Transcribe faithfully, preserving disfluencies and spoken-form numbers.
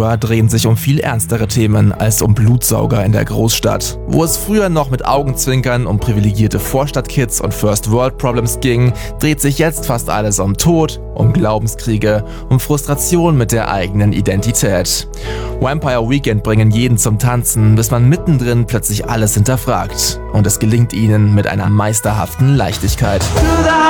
Supernatural drehen sich um viel ernstere Themen als um Blutsauger in der Großstadt. Wo es früher noch mit Augenzwinkern um privilegierte Vorstadtkids und First-World-Problems ging, dreht sich jetzt fast alles um Tod, um Glaubenskriege, um Frustration mit der eigenen Identität. Vampire Weekend bringen jeden zum Tanzen, bis man mittendrin plötzlich alles hinterfragt. Und es gelingt ihnen mit einer meisterhaften Leichtigkeit.